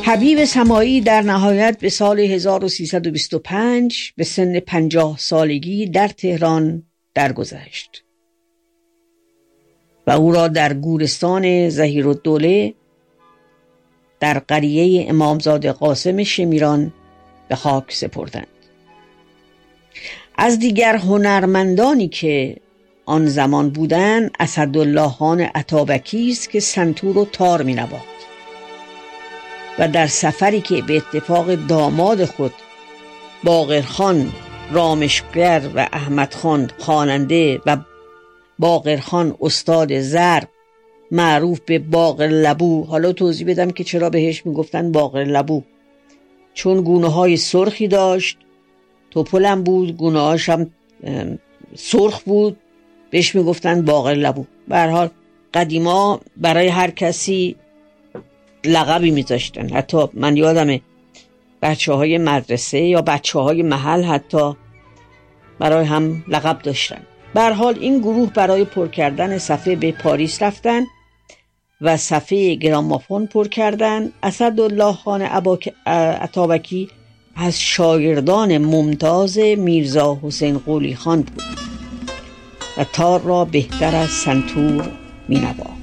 حبیب سماعی در نهایت به سال 1325 به سن 50 سالگی در تهران درگذشت و او را در گورستان ظهیرالدوله در قریه امامزاده قاسم شمیران به خاک سپردند. از دیگر هنرمندانی که آن زمان بودند اسدالله خان عطابکی است که سنتور و تار می‌نواخت و در سفری که به اتفاق داماد خود باقرخان رامشگر و احمدخان خواننده و باقرخان استاد ضرب معروف به باقر لبو، حالا توضیح بدم که چرا بهش میگفتن باقر لبو، چون گونه های سرخی داشت، توپلم بود، گونه هاش هم سرخ بود، بهش میگفتن باقر لبو. به هر حال قدیما برای هر کسی لقبی میذاشتن، حتی من یادمه بچه های مدرسه یا بچه های محل حتی برای هم لقب داشتن. به هر حال این گروه برای پر کردن صفحه به پاریس رفتن و صفحه گرامافون پر کردن. اسدالله خان عطابکی از شاگردان ممتاز میرزا حسین قلی خان بود و تار را بهتر از سنتور می نواخت.